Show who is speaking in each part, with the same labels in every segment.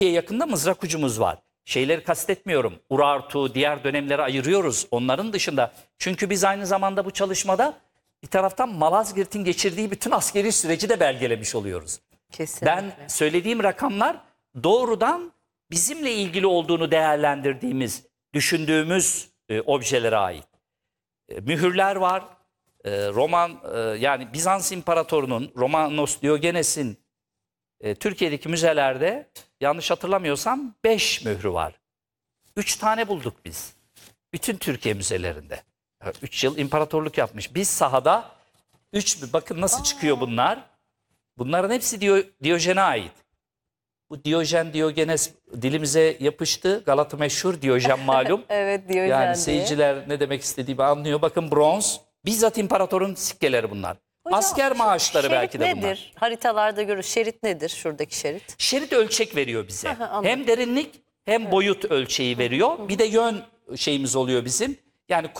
Speaker 1: yakında mızrak ucumuz var. Şeyleri kastetmiyorum. Urartu, diğer dönemleri ayırıyoruz. Onların dışında. Çünkü biz aynı zamanda bu çalışmada bir taraftan Malazgirt'in geçirdiği bütün askeri süreci de belgelemiş oluyoruz.
Speaker 2: Kesinlikle.
Speaker 1: Ben söylediğim rakamlar doğrudan bizimle ilgili olduğunu değerlendirdiğimiz, düşündüğümüz objelere ait. Mühürler var. Yani Bizans İmparatorunun, Romanos Diogenes'in Türkiye'deki müzelerde yanlış hatırlamıyorsam 5 mührü var. 3 tane bulduk biz. Bütün Türkiye müzelerinde. 3 yıl imparatorluk yapmış. Biz sahada 3, bakın nasıl çıkıyor bunlar. Bunların hepsi Diyojen'e ait. Bu Diyojen, Diogenes dilimize yapıştı. Galata meşhur, Diyojen malum.
Speaker 2: Evet, Diyojen
Speaker 1: Yani
Speaker 2: diye.
Speaker 1: seyirciler ne demek istediğimi anlıyor. Bakın bronz. Bizzat imparatorun sikkeleri bunlar.
Speaker 2: Hocam,
Speaker 1: asker maaşları
Speaker 2: şerit
Speaker 1: belki de bunlar.
Speaker 2: nedir? Haritalarda görürüz. Şerit nedir? Şuradaki şerit.
Speaker 1: Şerit ölçek veriyor bize.
Speaker 2: Aha, anladım.
Speaker 1: Hem derinlik hem boyut ölçeği veriyor. Bir de yön şeyimiz oluyor bizim. Yani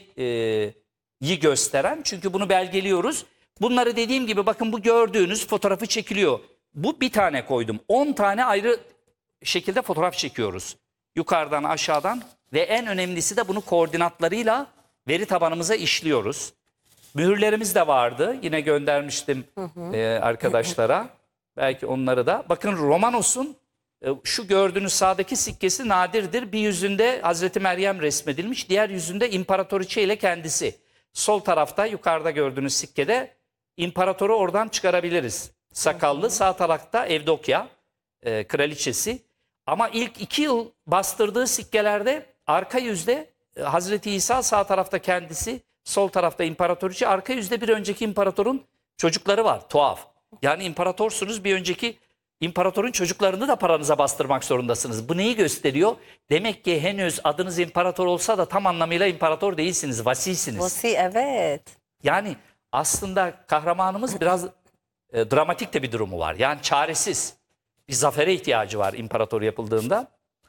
Speaker 1: kuzeyi gösteren. Çünkü bunu belgeliyoruz. Bunları dediğim gibi bakın bu gördüğünüz fotoğrafı çekiliyor. Bu bir tane koydum. 10 tane ayrı şekilde fotoğraf çekiyoruz. Yukarıdan aşağıdan ve en önemlisi de bunu koordinatlarıyla veri tabanımıza işliyoruz. Mühürlerimiz de vardı. Yine göndermiştim arkadaşlara. Belki onları da. Bakın Romanos'un şu gördüğünüz sağdaki sikkesi nadirdir. Bir yüzünde Hazreti Meryem resmedilmiş. Diğer yüzünde İmparatoriçe ile kendisi. Sol tarafta yukarıda gördüğünüz sikkede imparatoru oradan çıkarabiliriz. Sakallı. Sağ tarafta Evdokya kraliçesi. Ama ilk 2 yıl bastırdığı sikkelerde arka yüzde Hazreti İsa, sağ tarafta kendisi, sol tarafta imparatoriçe, arka yüzde bir önceki imparatorun çocukları var. Tuhaf. Yani imparatorsunuz, bir önceki imparatorun çocuklarını da paranıza bastırmak zorundasınız. Bu neyi gösteriyor? Demek ki henüz adınız imparator olsa da tam anlamıyla imparator değilsiniz, vasisiniz.
Speaker 2: Vasi, evet.
Speaker 1: Yani aslında kahramanımız biraz dramatik de bir durumu var. Yani çaresiz. Bir zafere ihtiyacı var imparator yapıldığında.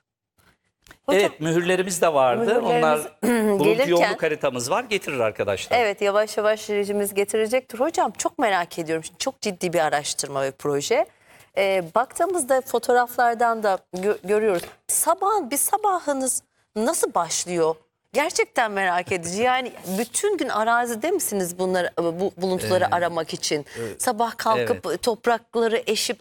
Speaker 2: Hocam,
Speaker 1: evet, mühürlerimiz de vardı. Onlar buluntu
Speaker 2: gelirken-
Speaker 1: yoğunluk haritamız var. Getirir arkadaşlar.
Speaker 2: Evet, yavaş yavaş rejimiz getirecektir. Hocam çok merak ediyorum. Şimdi çok ciddi bir araştırma ve proje. Baktığımızda fotoğraflardan da görüyoruz. Bir sabahınız nasıl başlıyor? Gerçekten merak edici. Yani bütün gün arazide misiniz bu buluntuları aramak için? Sabah kalkıp toprakları eşip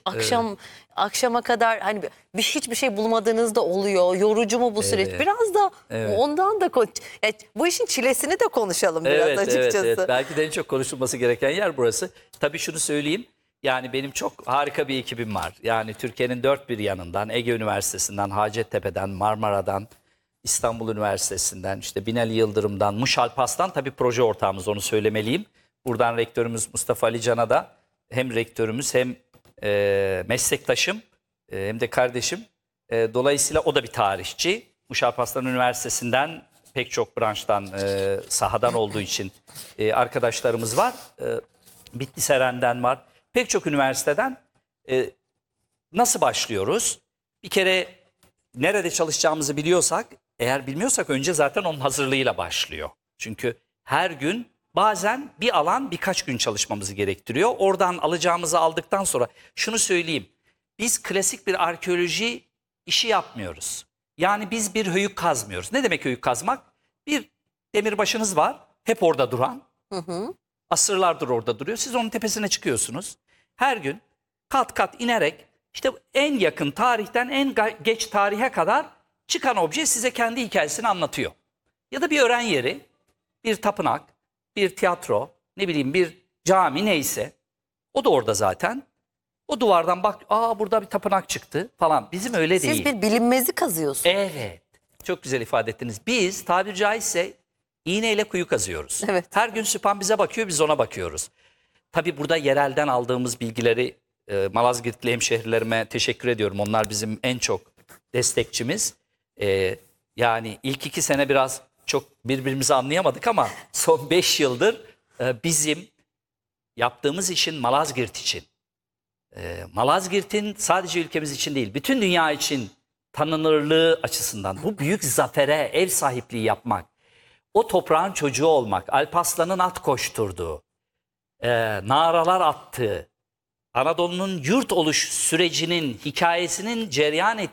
Speaker 2: akşama kadar hani hiçbir şey bulmadığınızda oluyor. Yorucu mu bu süreç? Biraz da ondan da bu işin çilesini de konuşalım biraz açıkçası.
Speaker 1: Evet. Belki de en çok konuşulması gereken yer burası. Tabii şunu söyleyeyim. Yani benim çok harika bir ekibim var. Yani Türkiye'nin dört bir yanından, Ege Üniversitesi'nden, Hacettepe'den, Marmara'dan, İstanbul Üniversitesi'nden, işte Binali Yıldırım'dan, Muş Alpas'tan, tabii proje ortağımız, onu söylemeliyim. Buradan rektörümüz Mustafa Ali Can'a da hem rektörümüz hem meslektaşım hem de kardeşim. Dolayısıyla o da bir tarihçi. Muş Alparslan Üniversitesi'nden pek çok branştan, sahadan olduğu için arkadaşlarımız var. Bitliseren'den var. Pek çok üniversiteden. Nasıl başlıyoruz? Bir kere nerede çalışacağımızı biliyorsak, eğer bilmiyorsak önce zaten onun hazırlığıyla başlıyor. Çünkü her gün bazen bir alan birkaç gün çalışmamızı gerektiriyor. Oradan alacağımızı aldıktan sonra şunu söyleyeyim. Biz klasik bir arkeoloji işi yapmıyoruz. Yani biz bir höyük kazmıyoruz. Ne demek höyük kazmak? Bir demirbaşınız var, hep orada duran. Asırlardır orada duruyor. Siz onun tepesine çıkıyorsunuz. Her gün kat kat inerek işte en yakın tarihten en geç tarihe kadar çıkan obje size kendi hikayesini anlatıyor. Ya da bir öğren yeri, bir tapınak, bir tiyatro, ne bileyim bir cami, neyse. O da orada zaten. O duvardan bak, burada bir tapınak çıktı falan. Bizim öyle değil.
Speaker 2: Siz bir bilinmezi kazıyorsunuz.
Speaker 1: Evet. Çok güzel ifade ettiniz. Biz tabiri caizse iğneyle kuyu kazıyoruz.
Speaker 2: Evet.
Speaker 1: Her gün Süphan bize bakıyor, biz ona bakıyoruz. Tabii burada yerelden aldığımız bilgileri Malazgirtli hemşehrilerime teşekkür ediyorum. Onlar bizim en çok destekçimiz. Yani ilk 2 sene biraz çok birbirimizi anlayamadık ama son 5 yıldır bizim yaptığımız işin Malazgirt için, Malazgirt'in sadece ülkemiz için değil, bütün dünya için tanınırlığı açısından bu büyük zafere ev sahipliği yapmak, o toprağın çocuğu olmak, Alparslan'ın at koşturduğu, naralar attığı, Anadolu'nun yurt oluş sürecinin hikayesinin cereyan